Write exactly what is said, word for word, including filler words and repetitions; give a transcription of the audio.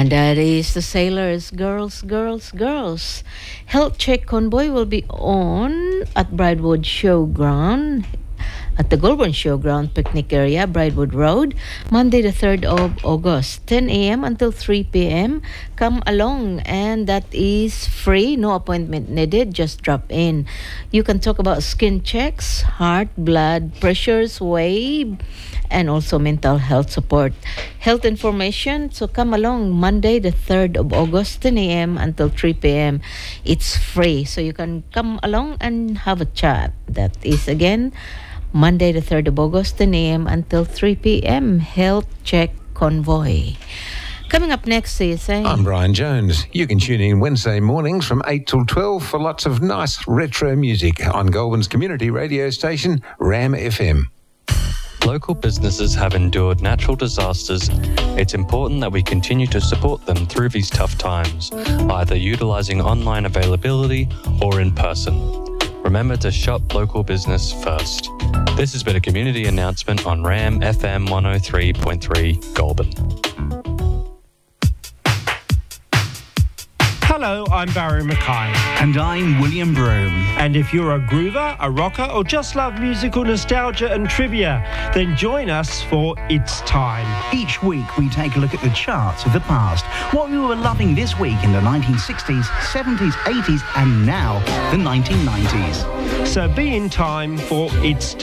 And that is the Sailors, Girls, Girls, Girls. Health Check Convoy will be on at Bridewood Showground, at the Goulburn Showground Picnic Area, Bridewood Road, Monday the third of August, ten a.m. until three p.m. Come along, and that is free, no appointment needed, just drop in. You can talk about skin checks, heart, blood pressures, weight, and also mental health support. Health information, so come along Monday the third of August, ten a.m. until three p.m. It's free, so you can come along and have a chat. That is again Monday the third of August, ten a.m. until three p.m. Health Check Convoy. Coming up next is... Uh, I'm Brian Jones. You can tune in Wednesday mornings from eight till twelve for lots of nice retro music on Goulburn's community radio station, Ram F M. Local businesses have endured natural disasters. It's important that we continue to support them through these tough times, either utilising online availability or in person. Remember to shop local business first. This has been a community announcement on Ram F M one oh three point three Goulburn. Hello, I'm Barry Mackay. And I'm William Broome. And if you're a groover, a rocker, or just love musical nostalgia and trivia, then join us for It's Time. Each week we take a look at the charts of the past, what we were loving this week in the nineteen sixties, seventies, eighties, and now the nineteen nineties. So be in time for It's Time.